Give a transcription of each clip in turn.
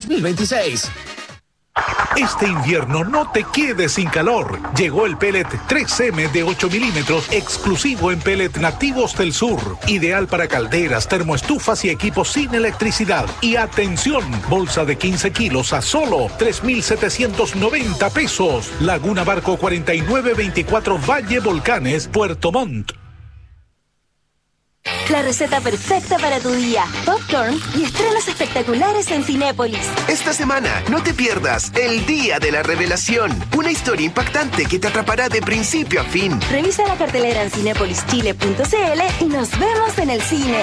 2026. Este invierno no te quedes sin calor. Llegó el pellet 3M de 8 milímetros exclusivo en pellet nativos del sur. Ideal para calderas, termoestufas y equipos sin electricidad. Y atención, bolsa de 15 kilos a solo 3,790 pesos. Laguna Barco 4924 Valle Volcanes, Puerto Montt. La receta perfecta para tu día. Popcorn y estrenos espectaculares en Cinépolis. Esta semana no te pierdas El Día de la Revelación. Una historia impactante que te atrapará de principio a fin. Revisa la cartelera en cinepolischile.cl y nos vemos en el cine.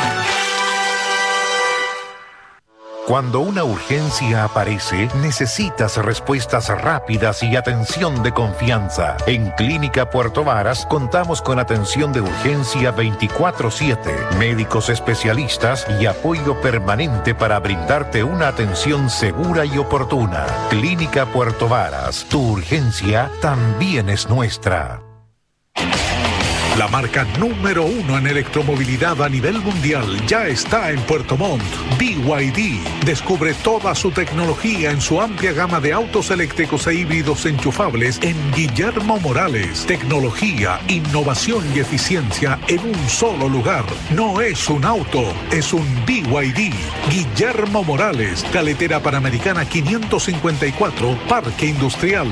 Cuando una urgencia aparece, necesitas respuestas rápidas y atención de confianza. En Clínica Puerto Varas contamos con atención de urgencia 24/7, médicos especialistas y apoyo permanente para brindarte una atención segura y oportuna. Clínica Puerto Varas, tu urgencia también es nuestra. La marca número 1 en electromovilidad a nivel mundial ya está en Puerto Montt. BYD. Descubre toda su tecnología en su amplia gama de autos eléctricos e híbridos enchufables en Guillermo Morales. Tecnología, innovación y eficiencia en un solo lugar. No es un auto, es un BYD. Guillermo Morales, Carretera Panamericana 554, Parque Industrial.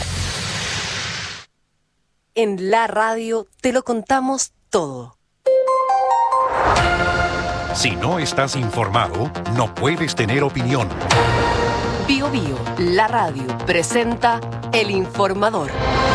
En la radio te lo contamos todo. Si no estás informado, no puedes tener opinión. Bio Bio, la radio, presenta El Informador.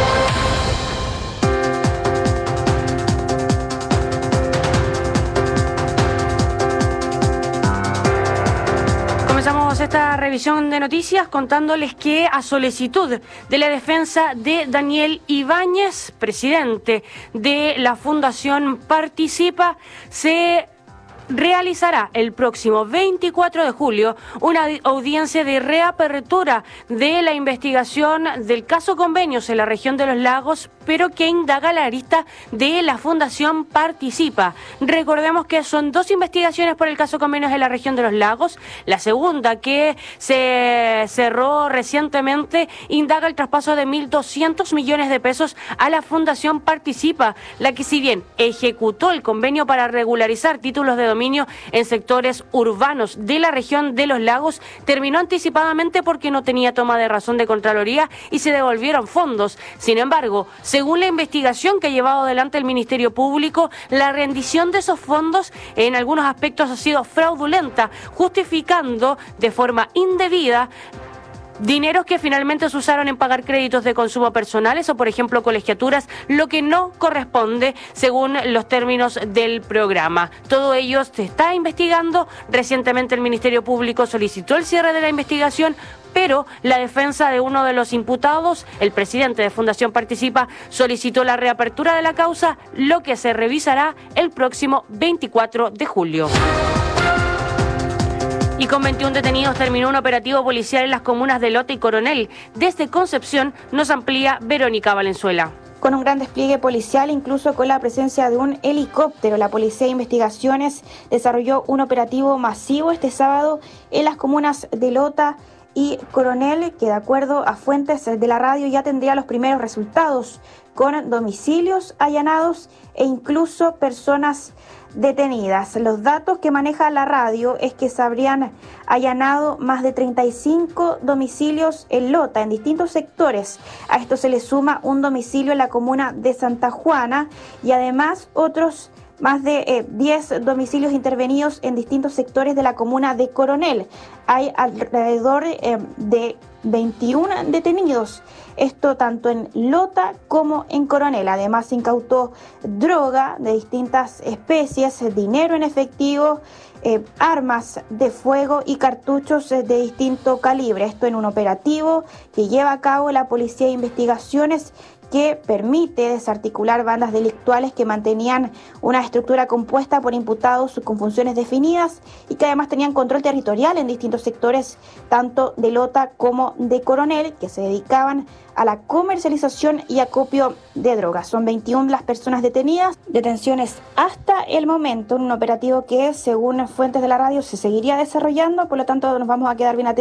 Comenzamos esta revisión de noticias contándoles que a solicitud de la defensa de Daniel Ibáñez, presidente de la Fundación Participa, se realizará el próximo 24 de julio una audiencia de reapertura de la investigación del caso Convenios en la región de los lagos, pero que indaga la arista de la Fundación Participa. Recordemos que son dos investigaciones por el caso Convenios en la región de los lagos. La segunda, que se cerró recientemente, indaga el traspaso de 1.200 millones de pesos a la Fundación Participa, la que, si bien ejecutó el convenio para regularizar títulos de dominio en sectores urbanos de la región de los lagos, terminó anticipadamente porque no tenía toma de razón de Contraloría y se devolvieron fondos. Sin embargo, según la investigación que ha llevado adelante el Ministerio Público, la rendición de esos fondos en algunos aspectos ha sido fraudulenta, justificando de forma indebida dineros que finalmente se usaron en pagar créditos de consumo personales o, por ejemplo, colegiaturas, lo que no corresponde según los términos del programa. Todo ello se está investigando. Recientemente el Ministerio Público solicitó el cierre de la investigación, pero la defensa de uno de los imputados, el presidente de Fundación Participa, solicitó la reapertura de la causa, lo que se revisará el próximo 24 de julio. Y con 21 detenidos terminó un operativo policial en las comunas de Lota y Coronel. Desde Concepción nos amplía Verónica Valenzuela. Con un gran despliegue policial, incluso con la presencia de un helicóptero, la Policía de Investigaciones desarrolló un operativo masivo este sábado en las comunas de Lota y Coronel, que de acuerdo a fuentes de la radio ya tendría los primeros resultados, con domicilios allanados e incluso personas detenidas. Los datos que maneja la radio es que se habrían allanado más de 35 domicilios en Lota, en distintos sectores. A esto se le suma un domicilio en la comuna de Santa Juana y además otros más de 10 domicilios intervenidos en distintos sectores de la comuna de Coronel. Hay alrededor de 21 detenidos, esto tanto en Lota como en Coronel. Además se incautó droga de distintas especies, dinero en efectivo, armas de fuego y cartuchos de distinto calibre. Esto en un operativo que lleva a cabo la Policía de Investigaciones, que permite desarticular bandas delictuales que mantenían una estructura compuesta por imputados con funciones definidas y que además tenían control territorial en distintos sectores, tanto de Lota como de Coronel, que se dedicaban a la comercialización y acopio de drogas. Son 21 las personas detenidas, detenciones hasta el momento, un operativo que, según fuentes de la radio, se seguiría desarrollando. Por lo tanto, nos vamos a quedar bien atentos